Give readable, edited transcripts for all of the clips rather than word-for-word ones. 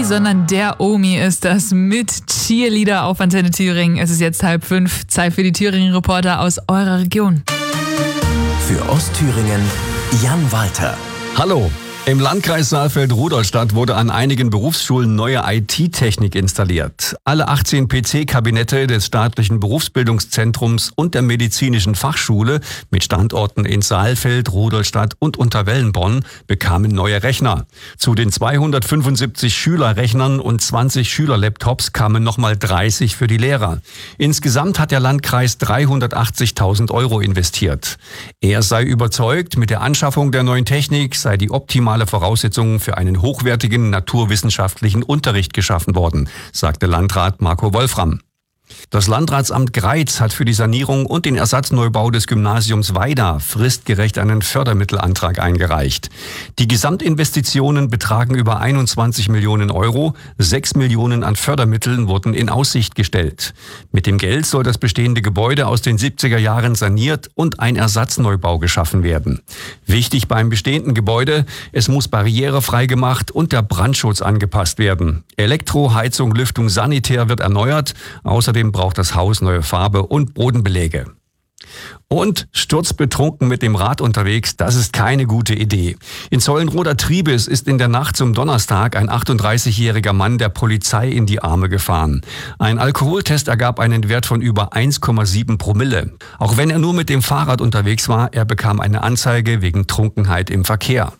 sondern der Omi ist das mit Cheerleader auf Antenne Thüringen. Es ist jetzt 4:30. Zeit für die Thüringen-Reporter aus eurer Region. Für Ostthüringen Jan Walter. Hallo. Im Landkreis Saalfeld-Rudolstadt wurde an einigen Berufsschulen neue IT-Technik installiert. Alle 18 PC-Kabinette des staatlichen Berufsbildungszentrums und der medizinischen Fachschule mit Standorten in Saalfeld, Rudolstadt und Unterwellenbronn bekamen neue Rechner. Zu den 275 Schülerrechnern und 20 Schülerlaptops kamen nochmal 30 für die Lehrer. Insgesamt hat der Landkreis 380.000 Euro investiert. Er sei überzeugt, mit der Anschaffung der neuen Technik sei die optimale Voraussetzungen für einen hochwertigen naturwissenschaftlichen Unterricht geschaffen worden, sagte Landrat Marco Wolfram. Das Landratsamt Greiz hat für die Sanierung und den Ersatzneubau des Gymnasiums Weida fristgerecht einen Fördermittelantrag eingereicht. Die Gesamtinvestitionen betragen über 21 Millionen Euro. 6 Millionen an Fördermitteln wurden in Aussicht gestellt. Mit dem Geld soll das bestehende Gebäude aus den 70er Jahren saniert und ein Ersatzneubau geschaffen werden. Wichtig beim bestehenden Gebäude, es muss barrierefrei gemacht und der Brandschutz angepasst werden. Elektro, Heizung, Lüftung, Sanitär wird erneuert. Außerdem braucht das Haus neue Farbe und Bodenbeläge. Und sturzbetrunken mit dem Rad unterwegs, das ist keine gute Idee. In Zollenroder Triebes ist in der Nacht zum Donnerstag ein 38-jähriger Mann der Polizei in die Arme gefahren. Ein Alkoholtest ergab einen Wert von über 1,7 Promille. Auch wenn er nur mit dem Fahrrad unterwegs war, er bekam eine Anzeige wegen Trunkenheit im Verkehr.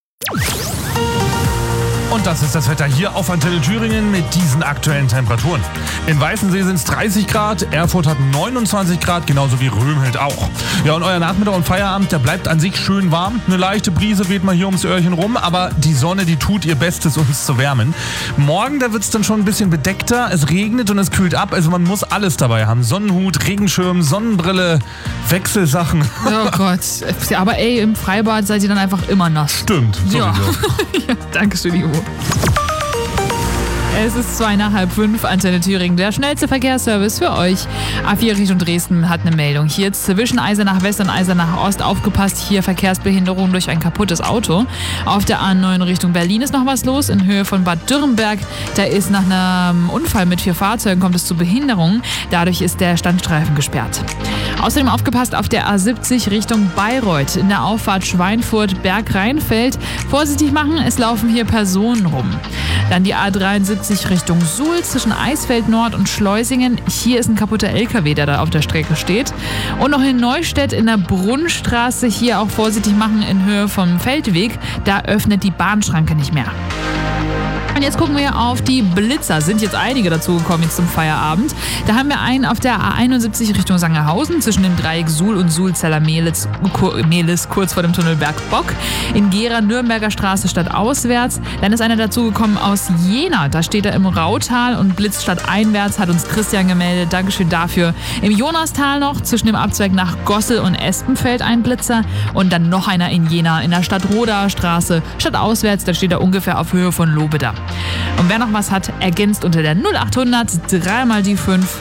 Und das ist das Wetter hier auf Antenne Thüringen mit diesen aktuellen Temperaturen. In Weißensee sind es 30 Grad, Erfurt hat 29 Grad, genauso wie Römhild auch. Ja, und euer Nachmittag und Feierabend, der bleibt an sich schön warm. Eine leichte Brise weht mal hier ums Öhrchen rum, aber die Sonne, die tut ihr Bestes, uns zu wärmen. Morgen, da wird es dann schon ein bisschen bedeckter, es regnet und es kühlt ab, also man muss alles dabei haben. Sonnenhut, Regenschirm, Sonnenbrille, Wechselsachen. Oh Gott, aber im Freibad seid ihr dann einfach immer nass. Stimmt, sowieso. Ja. Ja, danke schön, Ivo. Es ist 5:45, Antenne Thüringen, der schnellste Verkehrsservice für euch. A4 Richtung Dresden hat eine Meldung. Hier zwischen Eisenach West und Eisenach Ost aufgepasst, hier Verkehrsbehinderung durch ein kaputtes Auto. Auf der A9 Richtung Berlin ist noch was los, in Höhe von Bad Dürrenberg. Da ist nach einem Unfall mit 4 Fahrzeugen kommt es zu Behinderungen. Dadurch ist der Standstreifen gesperrt. Außerdem aufgepasst auf der A70 Richtung Bayreuth. In der Auffahrt Schweinfurt-Berg-Rheinfeld. Vorsichtig machen, es laufen hier Personen rum. Dann die A73 Richtung Suhl zwischen Eisfeld Nord und Schleusingen. Hier ist ein kaputter LKW, der da auf der Strecke steht. Und noch in Neustädt in der Brunnstraße. Hier auch vorsichtig machen in Höhe vom Feldweg. Da öffnet die Bahnschranke nicht mehr. Und jetzt gucken wir auf die Blitzer. Sind jetzt einige dazugekommen jetzt zum Feierabend. Da haben wir einen auf der A71 Richtung Sangerhausen zwischen dem Dreieck Suhl und Suhlzeller-Mehlis kurz vor dem Tunnel Bergbock. In Gera Nürnberger Straße stadtauswärts. Dann ist einer dazugekommen aus Jena. Da steht er im Rautal und blitzt stadteinwärts, hat uns Christian gemeldet. Dankeschön dafür. Im Jonastal noch zwischen dem Abzweig nach Gossel und Espenfeld ein Blitzer. Und dann noch einer in Jena in der Stadtroder Straße stadtauswärts. Da steht er ungefähr auf Höhe von Lobeda. Und wer noch was hat, ergänzt unter der 0800 3 mal die 5.